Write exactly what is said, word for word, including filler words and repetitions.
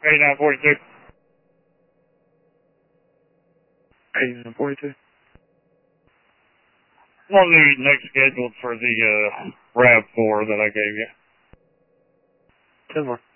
eighty-nine forty-two. eighty-nine forty-two. One of the next scheduled for the uh, RAV four that I gave you. ten more.